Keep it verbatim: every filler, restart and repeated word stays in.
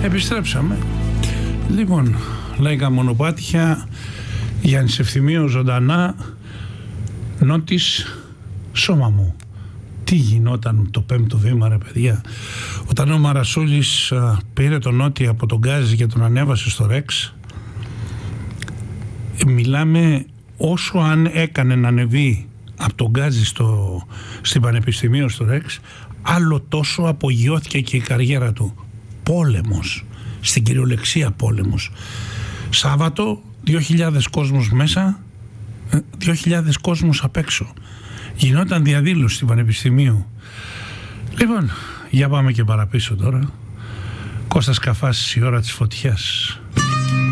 Επιστρέψαμε. Λοιπόν, Λαϊκά Μονοπάτια, Γιάννης Ευθυμίου, ζωντανά. Νότης, σώμα μου. Τι γινόταν το πέμπτο βήμα, ρε παιδιά, όταν ο Μαρασούλης α, πήρε τον Νότι από τον Γκάζι και τον ανέβασε στο Ρεξ. Μιλάμε, όσο αν έκανε να ανεβεί από τον Γκάζι στο, στην Πανεπιστημίου στο Ρεξ, άλλο τόσο απογειώθηκε και η καριέρα του. Πόλεμος, στην κυριολεξία πόλεμος. Σάββατο, δύο χιλιάδες κόσμος μέσα, δύο χιλιάδες κόσμος απ' έξω. Γινόταν διαδήλωση στην Πανεπιστημίου. Λοιπόν, για πάμε και παραπίσω τώρα. Κώστας Καφάσης, η ώρα της φωτιάς.